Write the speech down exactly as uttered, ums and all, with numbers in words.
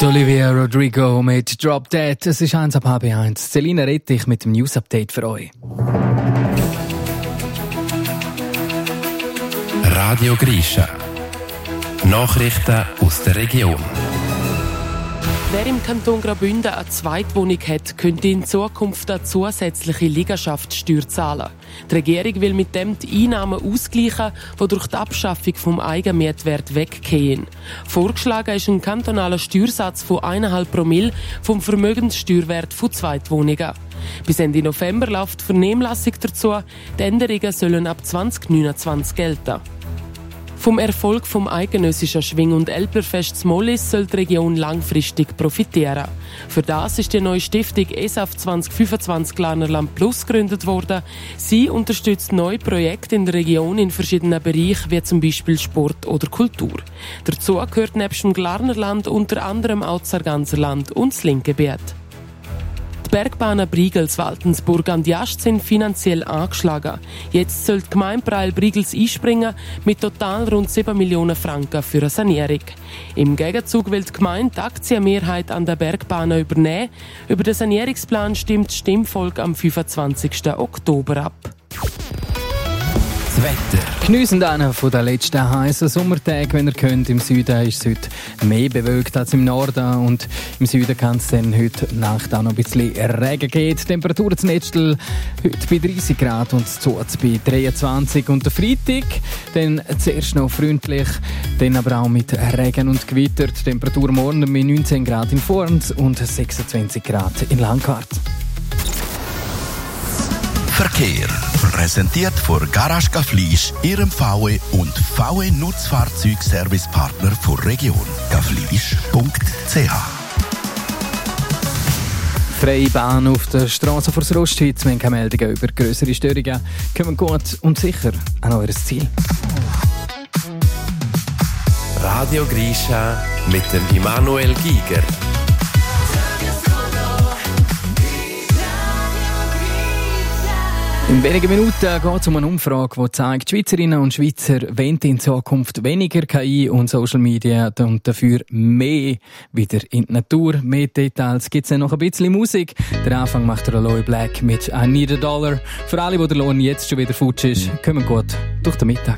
Olivia Rodrigo mit Drop Dead. Es ist eins ab halb eins. Selina Rettich mit dem News-Update für euch. Radio Grisha. Nachrichten aus der Region. Wer im Kanton Graubünden eine Zweitwohnung hat, könnte in Zukunft eine zusätzliche Liegenschaftssteuer zahlen. Die Regierung will mit dem die Einnahmen ausgleichen, die durch die Abschaffung vom Eigenmietwert weggehen. Vorgeschlagen ist ein kantonaler Steuersatz von eins Komma fünf Promille vom Vermögenssteuerwert von Zweitwohnungen. Bis Ende November läuft die Vernehmlassung dazu. Die Änderungen sollen ab zwanzig neunundzwanzig gelten. Vom Erfolg vom eidgenössischen Schwing- und Älplerfest Zmollis soll die Region langfristig profitieren. Für das ist die neue Stiftung E S A F zwanzig fünfundzwanzig Glarnerland Plus gegründet worden. Sie unterstützt neue Projekte in der Region in verschiedenen Bereichen, wie zum Beispiel Sport oder Kultur. Dazu gehört nebst dem Glarnerland unter anderem auch das Sarganserland und das Linkgebiet. Die Bergbahnen Brigels-Waltensburg an die Ast sind finanziell angeschlagen. Jetzt soll die Gemeinde Breil-Brigels einspringen mit total rund sieben Millionen Franken für eine Sanierung. Im Gegenzug will die Gemeinde die Aktienmehrheit an den Bergbahnen übernehmen. Über den Sanierungsplan stimmt das Stimmvolk am fünfundzwanzigsten Oktober ab. Das Wetter. Geniessen einen von den letzten heißen Sommertagen, wenn ihr könnt. Im Süden ist es heute mehr bewölkt als im Norden und im Süden kann es dann heute Nacht auch noch ein bisschen Regen geben. Die Temperatur zum Netzel heute bei dreißig Grad und Zuz bei dreiundzwanzig. Und der Freitag dann zuerst noch freundlich, dann aber auch mit Regen und Gewitter. Die Temperatur morgen mit neunzehn Grad in Forns und sechsundzwanzig Grad in Langquart. Verkehr. Präsentiert von Garage Gaflisch, Ihrem V W und V W Nutzfahrzeugservicepartner der Region. gaflisch punkt c h. Freie Bahn auf der Straße vor Rostschweiz. Wir haben keine Meldungen über grössere Störungen. Kommen gut und sicher an euer Ziel. Radio Grisha mit dem Immanuel Giger. In wenigen Minuten geht es um eine Umfrage, die zeigt, Schweizerinnen und Schweizer wollen in Zukunft weniger K I und Social Media und dafür mehr wieder in die Natur. Mehr Details gibt es dann noch ein bisschen Musik. Der Anfang macht der Aloy Black mit I Need a Dollar. Für alle, die der Lohn jetzt schon wieder futsch ist, kommen gut durch den Mittag.